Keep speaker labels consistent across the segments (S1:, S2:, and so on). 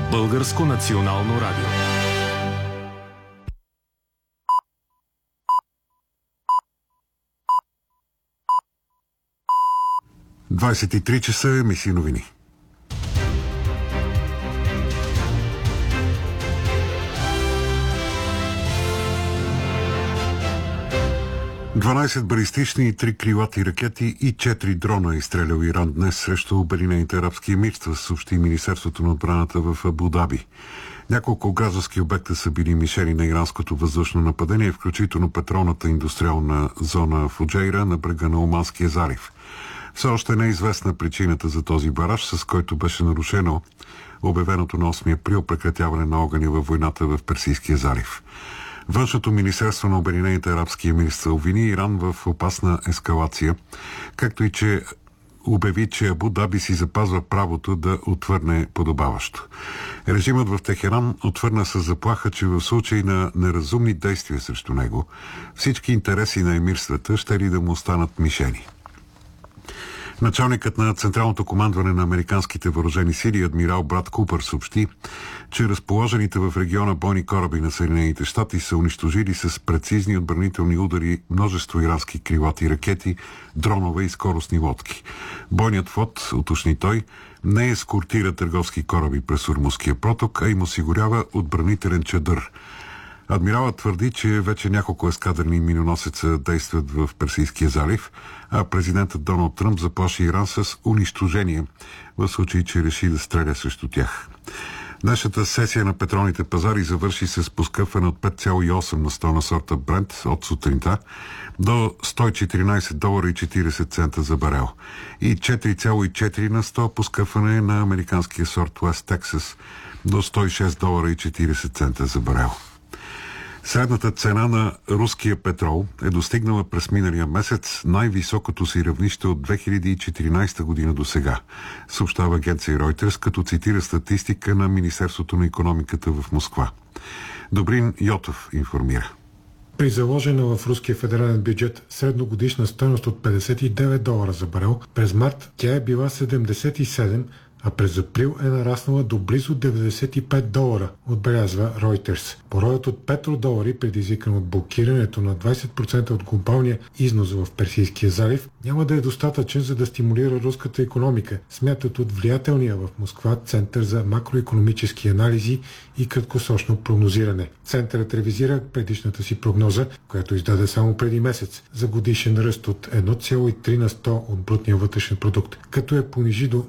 S1: Българско национално радио.
S2: Двадесет и три часа, емисии новини. Дванадесет балистични и 3 крилати ракети и 4 дрона изстрелял Иран днес срещу Обединените арабски емирства, съобщи Министерството на отбраната в Абу Даби. Няколко граждански обекта са били мишени на иранското въздушно нападение, включително петролната индустриална зона Фуджейра на брега на Оманския залив. Все още не е известна причината за този бараж, с който беше нарушено обявеното на 8 април прекратяване на огъня във войната в Персийския залив. Външното министерство на Обединените арабски емирства обвини Иран в опасна ескалация, както и че обяви, че Абу Даби си запазва правото да отвърне подобаващо. Режимът в Техеран отвърна с заплаха, че в случай на неразумни действия срещу него, всички интереси на емирствата ще ли да му останат мишени. Началникът на Централното командване на американските въоръжени сили, адмирал Брад Купър, съобщи, че разположените в региона бойни кораби на Съединените щати са унищожили с прецизни отбранителни удари множество ирански крилати ракети, дронове и скоростни лодки. Бойният флот, уточни той, не ескортира търговски кораби през Ормузския проток, а им осигурява отбранителен чадър. Адмиралът твърди, че вече няколко ескадрени миноносеца действат в Персийския залив, а президентът Доналд Тръмп заплаши Иран с унищожение в случай, че реши да стреля срещу тях. Днешната сесия на петролните пазари завърши с поскъпване от 5,8 на 100 на сорта Брент от сутринта до $114.40 за барел и 4,4 на 100 поскъпване на американския сорт West Texas до $106.40 за барел. Средната цена на руския петрол е достигнала през миналия месец най-високото си равнище от 2014 година до сега, съобщава агенция Reuters, като цитира статистика на Министерството на икономиката в Москва. Добрин Йотов информира.
S3: При заложена в руския федерален бюджет средногодишна стойност от $59 за барел, през март тя е била 77, а през април е нараснала до близо $95, отбелязва Reuters. Броят от петродолари, предизвикан от блокирането на 20% от глобалния износ в Персийския залив, няма да е достатъчен, за да стимулира руската икономика, смятат от влиятелния в Москва Център за макроикономически анализи и краткосрочно прогнозиране. Центърът ревизира предишната си прогноза, която издаде само преди месец, за годишен ръст от 1,3 на 100 от брутния вътрешен продукт, като я понижи до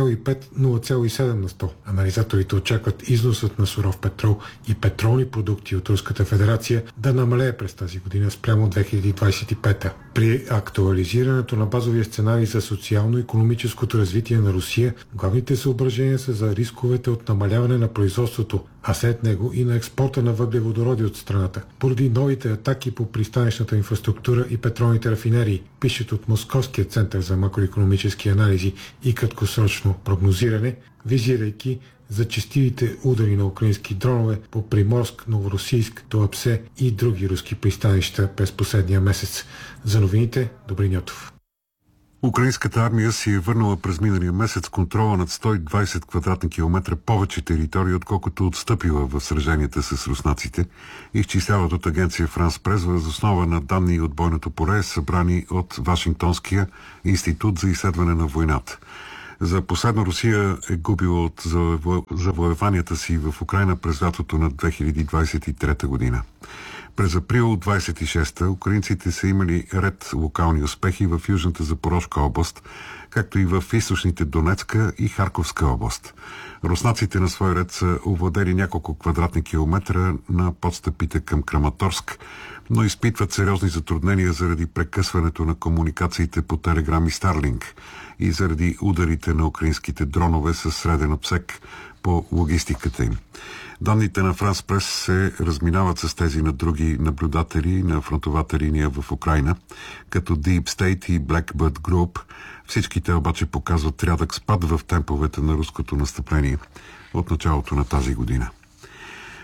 S3: 0,5-0,7 на 100. Анализаторите очакват износът на суров петрол и петролни продукти от Руската федерация да намалее през тази година спрямо 2025. При актуализирането на базовия сценарий за социално-икономическото развитие на Русия, главните съображения са за рисковете от намаляване на производството, а след него и на експорта на въглеводороди от страната, поради новите атаки по пристанищната инфраструктура и петролните рафинерии, пишат от Московския център за макроикономически анализи и краткосрочно прогнозиране, визирайки зачестилите удари на украински дронове по Приморск, Новоросийск, Туапсе и други руски пристанища през последния месец. За новините, Добрин Йотов.
S2: Украинската армия си е върнала през миналия месец контрола над 120 квадратни километра повече територии, отколкото отстъпила в сраженията с руснаците, изчисляват от агенция Франс Прес въз основа на данни от бойното поле, събрани от Вашингтонския институт за изследване на войната. За последно Русия е губила от завоеванията си в Украйна през лятото на 2023 година. През април 26-та украинците са имали ред локални успехи в южната Запорожка област, както и в източните Донецка и Харковска област. Руснаците на свой ред са овладели няколко квадратни километра на подстъпите към Краматорск, но изпитват сериозни затруднения заради прекъсването на комуникациите по телеграми Старлинг и заради ударите на украинските дронове със среден обсек по логистиката им. Данните на Франс Прес се разминават с тези на други наблюдатели на фронтовата линия в Украйна, като Deep State и Blackbird Group. Всичките обаче показват рядък спад в темповете на руското настъпление от началото на тази година.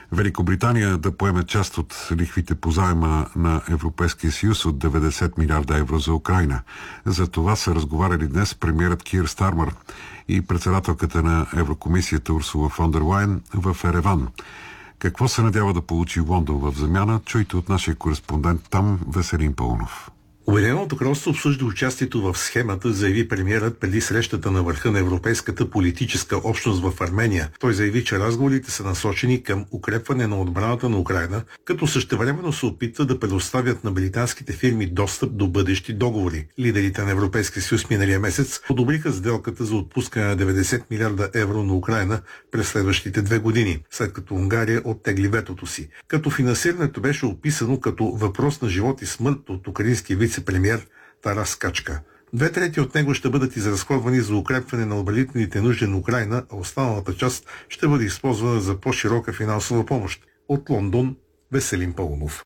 S2: Великобритания да поеме част от лихвите по заема на Европейския съюз от 90 милиарда евро за Украйна. За това са разговаряли днес премиерът Кир Стармър и председателката на Еврокомисията Урсула фон дер Лайен в Ереван. Какво се надява да получи Лондон в замяна, чуйте от нашия кореспондент там Веселин Паунов.
S4: Обединеното кралство обсъжда участието в схемата, заяви премиерът преди срещата на върха на Европейската политическа общност в Армения. Той заяви, че разговорите са насочени към укрепване на отбраната на Украйна, като същевременно се опитва да предоставят на британските фирми достъп до бъдещи договори. Лидерите на Европейския съюз миналия месец одобриха сделката за отпускане на 90 милиарда евро на Украйна през следващите 2 години, след като Унгария оттегли ветото си. Като финансирането беше описано като въпрос на живот и смърт от украинския вице-премиер Тарас Качка. 2/3 от него ще бъдат изразходвани за укрепване на отбранителните нужди на Украйна, а останалата част ще бъде използвана за по-широка финансова помощ. От Лондон, Веселин Паунов.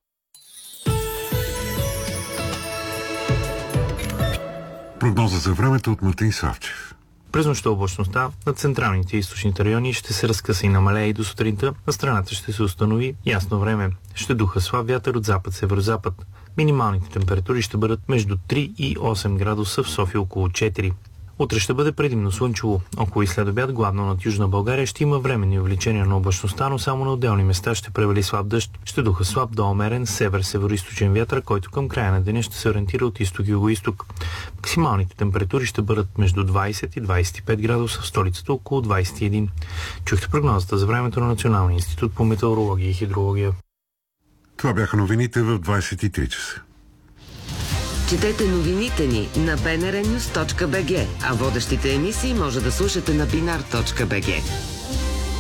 S2: Прогноза за времето от Мартин Савчев.
S1: През нощта облачността на централните и източните райони ще се разкъса и намалее и до сутринта. На страната ще се установи ясно време. Ще духа слаб вятър от запад-северозапад. Минималните температури ще бъдат между 3 и 8 градуса, в София около 4. Утре ще бъде предимно слънчево. Около и след обяд, главно над Южна България, ще има временни увеличения на облачността, но само на отделни места ще превали слаб дъжд. Ще духа слаб до умерен север-североизточен вятър, който към края на деня ще се ориентира от изток и югоизток. Максималните температури ще бъдат между 20 и 25 градуса, в столицата около 21. Чухте прогнозата за времето на Националния институт по метеорология и хидрология.
S2: Това бяха новините в 23 часа.
S5: Четете новините ни на bnrnews.bg, а водещите емисии може да слушате на binar.bg.